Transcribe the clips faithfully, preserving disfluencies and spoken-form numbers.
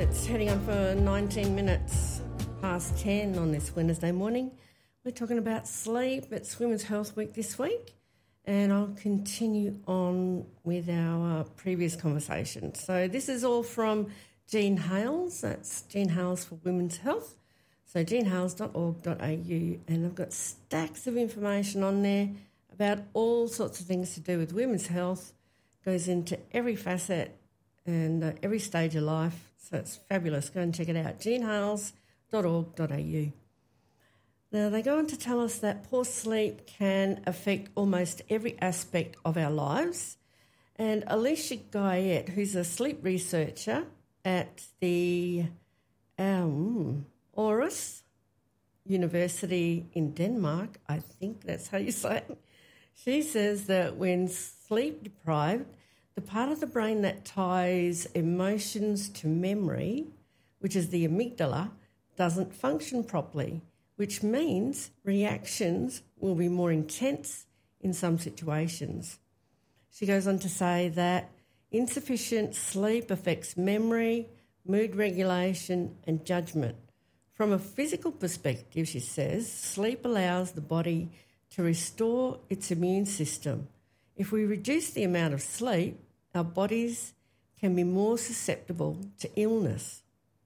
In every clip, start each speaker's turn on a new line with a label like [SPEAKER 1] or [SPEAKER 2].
[SPEAKER 1] It's heading on for nineteen minutes past ten on this Wednesday morning. We're talking about sleep. It's Women's Health Week this week, and I'll continue on with our uh, previous conversation. So this is all from Jean Hales. That's Jean Hales for Women's Health. So jean hales dot org dot a u, and I've got stacks of information on there about all sorts of things to do with women's health. Goes into every facet and uh, every stage of life. So it's fabulous. Go and check it out, jean hales dot org dot a u. Now, they go on to tell us that poor sleep can affect almost every aspect of our lives. And Alicia Guyette, who's a sleep researcher at the um, Aarhus University in Denmark, I think that's how you say it, she says that when sleep deprived, the part of the brain that ties emotions to memory, which is the amygdala, doesn't function properly, which means reactions will be more intense in some situations. She goes on to say that insufficient sleep affects memory, mood regulation and judgment. From a physical perspective, she says, sleep allows the body to restore its immune system. If we reduce the amount of sleep, our bodies can be more susceptible to illness.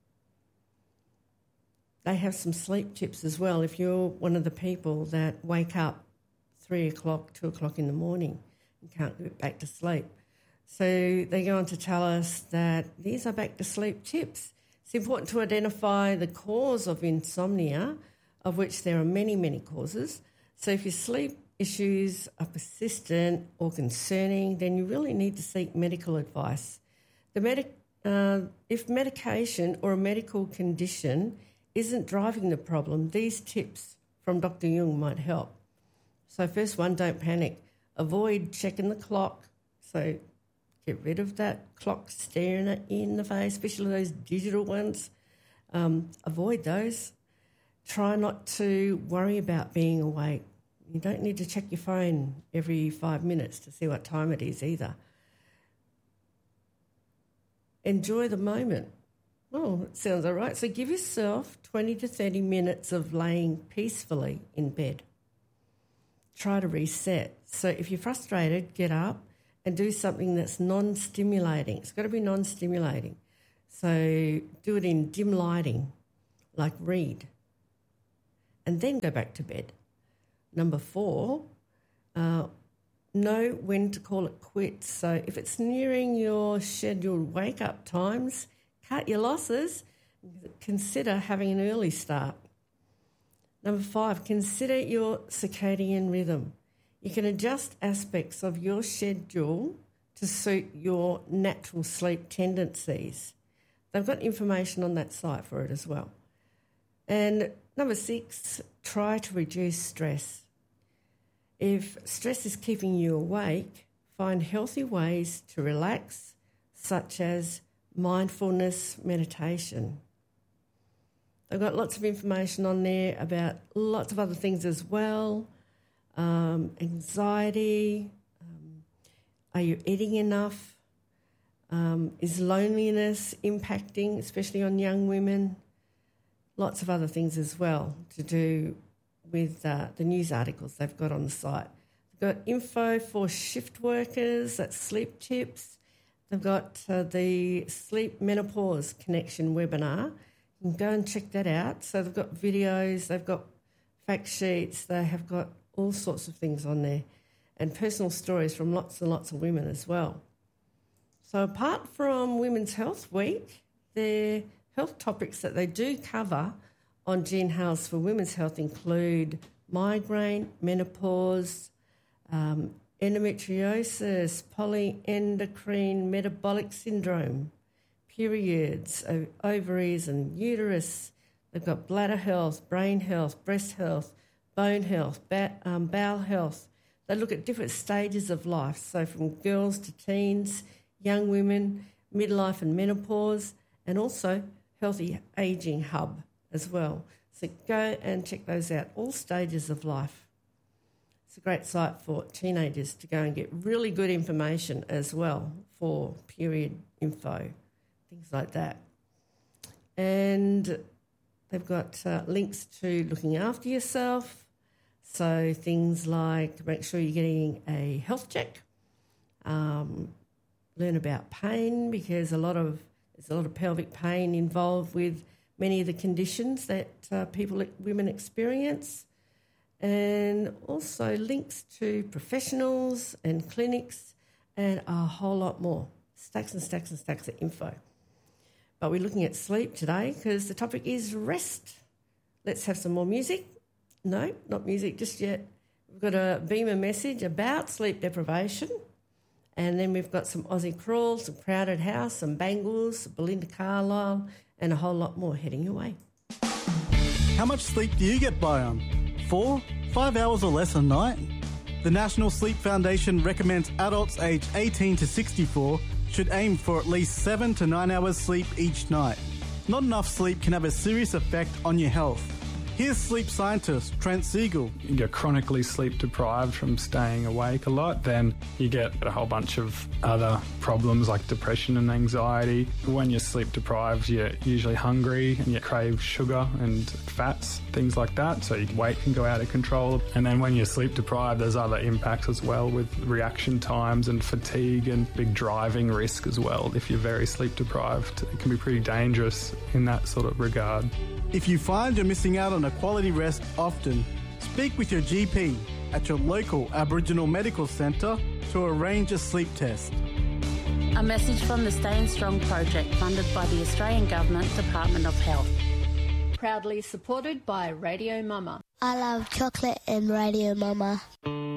[SPEAKER 1] They have some sleep tips as well if you're one of the people that wake up three o'clock, two o'clock in the morning and can't get back to sleep. So they go on to tell us that these are back to sleep tips. It's important to identify the cause of insomnia, of which there are many, many causes. So if your sleep issues are persistent or concerning, then you really need to seek medical advice. The medic, uh, if medication or a medical condition isn't driving the problem, these tips from Doctor Jung might help. So first one, don't panic. Avoid checking the clock. So get rid of that clock staring at you in the face, especially those digital ones. Um, avoid those. Try not to worry about being awake. You don't need to check your phone every five minutes to see what time it is either. Enjoy the moment. Oh, it sounds all right. So give yourself twenty to thirty minutes of laying peacefully in bed. Try to reset. So if you're frustrated, get up and do something that's non-stimulating. It's got to be non-stimulating. So do it in dim lighting, like read, and then go back to bed. Number four, uh, know when to call it quits. So if it's nearing your scheduled wake-up times, cut your losses. Consider having an early start. Number five, consider your circadian rhythm. You can adjust aspects of your schedule to suit your natural sleep tendencies. They've got information on that site for it as well. And number six, try to reduce stress. If stress is keeping you awake, find healthy ways to relax, such as mindfulness meditation. They've got lots of information on there about lots of other things as well. Um, anxiety, um, are you eating enough? Um, is loneliness impacting, especially on young women? Lots of other things as well to do with uh, the news articles they've got on the site. They've got info for shift workers, that's sleep tips. They've got uh, the Sleep Menopause Connection webinar. You can go and check that out. So they've got videos, they've got fact sheets, they have got all sorts of things on there, and personal stories from lots and lots of women as well. So apart from Women's Health Week, their health topics that they do cover on Jean Hales for Women's Health include migraine, menopause, um, endometriosis, polyendocrine metabolic syndrome, periods, ovaries and uterus. They've got bladder health, brain health, breast health, bone health, ba- um, bowel health. They look at different stages of life, so from girls to teens, young women, midlife and menopause, and also Healthy Ageing Hub as well. So go and check those out, all stages of life. It's a great site for teenagers to go and get really good information as well for period info, things like that. And they've got uh, links to looking after yourself. So things like make sure you're getting a health check, um, learn about pain, because a lot of there's a lot of pelvic pain involved with many of the conditions that uh, people, women experience, and also links to professionals and clinics and a whole lot more. Stacks and stacks and stacks of info. But we're looking at sleep today because the topic is rest. Let's have some more music. No, not music just yet. We've got a Beamer message about sleep deprivation, and then we've got some Aussie Crawl, some Crowded House, some Bangles, Belinda Carlisle, and a whole lot more heading your way.
[SPEAKER 2] How much sleep do you get by on? Four, five hours or less a night? The National Sleep Foundation recommends adults aged eighteen to sixty-four should aim for at least seven to nine hours sleep each night. Not enough sleep can have a serious effect on your health. Here's sleep scientist Trent Siegel.
[SPEAKER 3] You're chronically sleep deprived from staying awake a lot, then you get a whole bunch of other problems like depression and anxiety. When you're sleep deprived, you're usually hungry and you crave sugar and fats, things like that, so your weight can go out of control. And then when you're sleep deprived, there's other impacts as well with reaction times and fatigue and big driving risk as well. If you're very sleep deprived, it can be pretty dangerous in that sort of regard.
[SPEAKER 2] If you find you're missing out on a quality rest often, speak with your G P at your local Aboriginal Medical Centre to arrange a sleep test.
[SPEAKER 4] A message from the Staying Strong project funded by the Australian Government Department of Health.
[SPEAKER 5] Proudly supported by Radio Mama.
[SPEAKER 6] I love chocolate and Radio Mama.